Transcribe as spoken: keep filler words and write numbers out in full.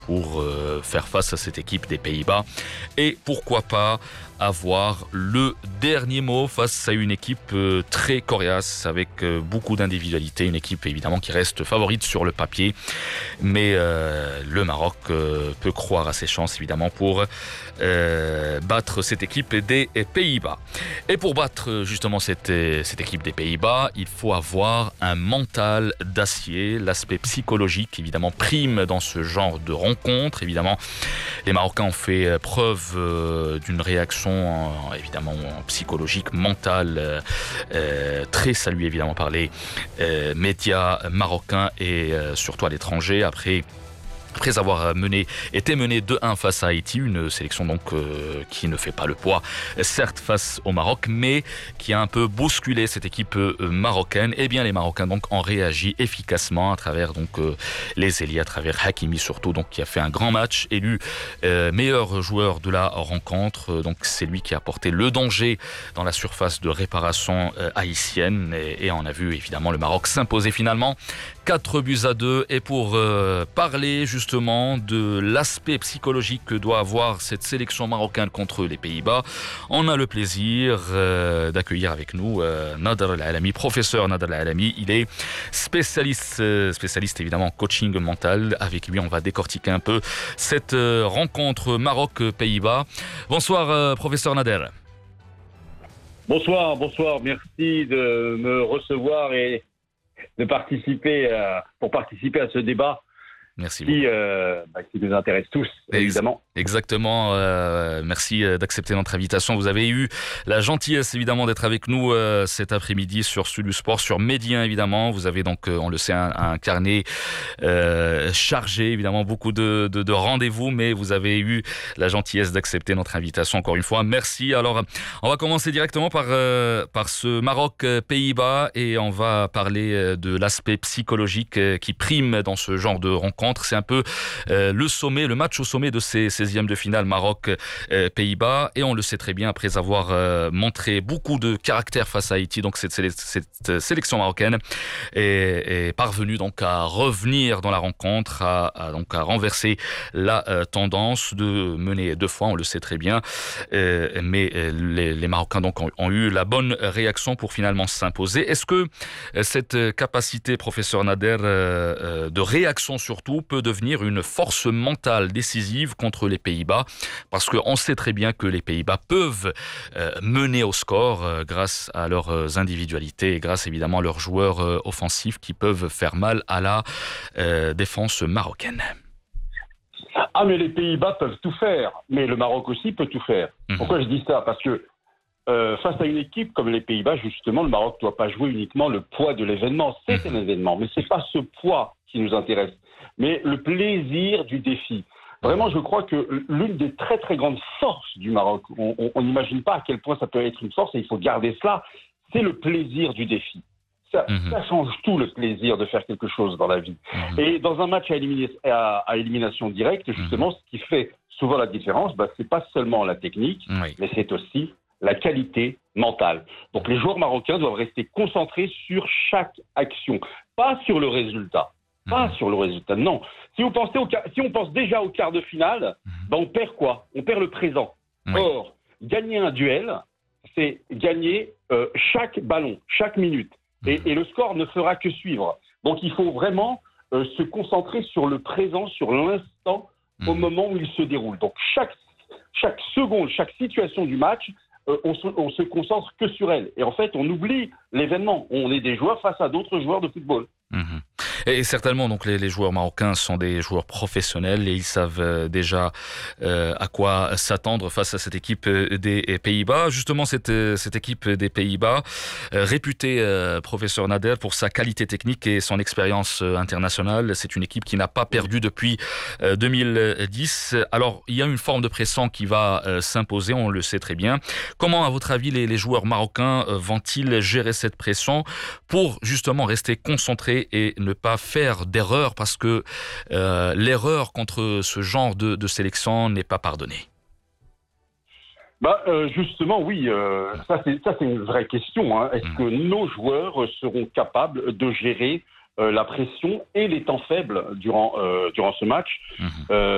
pour euh, faire face à cette équipe des Pays-Bas et pourquoi pas avoir le dernier mot face à une équipe euh, très coriace avec euh, beaucoup d'individualité, une équipe évidemment qui reste favorite sur le papier, mais euh, le Maroc euh, peut croire à ses chances évidemment pour euh, battre cette équipe des Pays-Bas. Et pour battre justement cette, cette équipe des Pays-Bas, il faut avoir un mental d'acier. L'aspect psychologique évidemment prime dans ce genre de rencontre. Évidemment, les Marocains ont fait preuve euh, d'une réaction euh, évidemment psychologique, mentale, euh, euh, très saluée évidemment par les euh, médias marocains et euh, surtout à l'étranger après Après avoir mené, été mené deux un face à Haïti, une sélection donc euh, qui ne fait pas le poids, certes face au Maroc, mais qui a un peu bousculé cette équipe euh, marocaine. Eh bien, les Marocains donc ont réagi efficacement à travers donc euh, les ailiers, à travers Hakimi surtout, donc qui a fait un grand match, élu euh, meilleur joueur de la rencontre. Donc c'est lui qui a apporté le danger dans la surface de réparation euh, haïtienne et, et on a vu évidemment le Maroc s'imposer finalement quatre buts à deux. Et pour euh, parler justement de l'aspect psychologique que doit avoir cette sélection marocaine contre les Pays-Bas, on a le plaisir euh, d'accueillir avec nous euh, Nader El-Alami, professeur Nader El-Alami. Il est spécialiste, euh, spécialiste évidemment en coaching mental. Avec lui, on va décortiquer un peu cette euh, rencontre Maroc-Pays-Bas. Bonsoir, euh, professeur Nader. Bonsoir, bonsoir. Merci de me recevoir et de participer euh, pour participer à ce débat. Merci qui, euh, bah, qui nous intéresse tous, évidemment. Exactement. Euh, merci d'accepter notre invitation. Vous avez eu la gentillesse, évidemment, d'être avec nous euh, cet après-midi sur Sud Sport, sur Médien, évidemment. Vous avez donc, euh, on le sait, un, un carnet euh, chargé, évidemment, beaucoup de, de, de rendez-vous, mais vous avez eu la gentillesse d'accepter notre invitation, encore une fois. Merci. Alors, on va commencer directement par, euh, par ce Maroc-Pays-Bas et on va parler de l'aspect psychologique qui prime dans ce genre de rencontre. C'est un peu euh, le sommet, le match au sommet de ces seizièmes de finale Maroc-Pays-Bas. Euh, et on le sait très bien, après avoir euh, montré beaucoup de caractère face à Haïti, donc cette, cette sélection marocaine est, est parvenue donc à revenir dans la rencontre, à, à, donc à renverser la euh, tendance de mener deux fois, on le sait très bien. Euh, mais euh, les, les Marocains donc ont, ont eu la bonne réaction pour finalement s'imposer. Est-ce que euh, cette capacité, professeur Nader, euh, euh, de réaction surtout, peut devenir une force mentale décisive contre les Pays-Bas, parce qu'on sait très bien que les Pays-Bas peuvent euh, mener au score euh, grâce à leurs individualités et grâce évidemment à leurs joueurs euh, offensifs qui peuvent faire mal à la euh, défense marocaine. Ah, mais les Pays-Bas peuvent tout faire, mais le Maroc aussi peut tout faire. Mmh. Pourquoi je dis ça ? Parce que euh, face à une équipe comme les Pays-Bas, justement, le Maroc ne doit pas jouer uniquement le poids de l'événement. C'est mmh. un événement, mais ce n'est pas ce poids qui nous intéresse, mais le plaisir du défi. Vraiment, je crois que l'une des très très grandes forces du Maroc, on n'imagine pas à quel point ça peut être une force et il faut garder cela, c'est le plaisir du défi. Ça, mmh. ça change tout, le plaisir de faire quelque chose dans la vie. Mmh. Et dans un match à, éliminer, à, à élimination directe, justement, mmh. ce qui fait souvent la différence, bah, c'est pas seulement la technique, oui. mais c'est aussi la qualité mentale. Donc les joueurs marocains doivent rester concentrés sur chaque action, pas sur le résultat. Pas mmh. sur le résultat, non. Si, vous pensez au, si on pense déjà au quart de finale, mmh. ben on perd quoi ? On perd le présent. Oui. Or, gagner un duel, c'est gagner euh, chaque ballon, chaque minute. Mmh. Et, et le score ne fera que suivre. Donc il faut vraiment euh, se concentrer sur le présent, sur l'instant, mmh. au moment où il se déroule. Donc chaque, chaque seconde, chaque situation du match, euh, on, se, on se concentre que sur elle. Et en fait, on oublie l'événement. On est des joueurs face à d'autres joueurs de football. Mmh. Et certainement, donc les, les joueurs marocains sont des joueurs professionnels et ils savent euh, déjà euh, à quoi s'attendre face à cette équipe des Pays-Bas. Justement, cette, cette équipe des Pays-Bas, euh, réputée, euh, professeur Nader, pour sa qualité technique et son expérience euh, internationale, c'est une équipe qui n'a pas perdu depuis euh, deux mille dix. Alors, il y a une forme de pression qui va euh, s'imposer, on le sait très bien. Comment, à votre avis, les, les joueurs marocains euh, vont-ils gérer cette pression pour justement rester concentrés et ne pas faire d'erreur, parce que euh, l'erreur contre ce genre de, de sélection n'est pas pardonnée? Bah, euh, justement, oui, euh, ça, c'est, ça c'est une vraie question. Hein. Est-ce mmh. que nos joueurs seront capables de gérer euh, la pression et les temps faibles durant, euh, durant ce match mmh. euh,